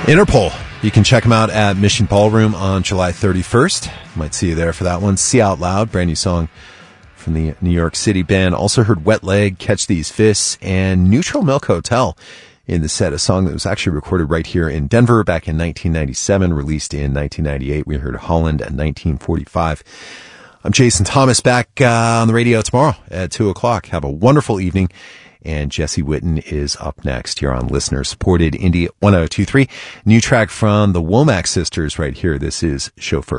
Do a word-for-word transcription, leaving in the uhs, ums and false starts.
Interpol. You can check them out at Mission Ballroom on July thirty-first. Might see you there for that one. See Out Loud, brand new song from the New York City band. Also heard Wet Leg, Catch These Fists, and Neutral Milk Hotel in the set, a song that was actually recorded right here in Denver back in nineteen ninety-seven, released in nineteen ninety-eight. We heard Holland at nineteen forty-five. I'm Jason Thomas, back uh, on the radio tomorrow at two o'clock. Have a wonderful evening. And Jesse Witten is up next here on listener-supported Indie one oh two three. New track from the Womack sisters right here. This is Chauffeur.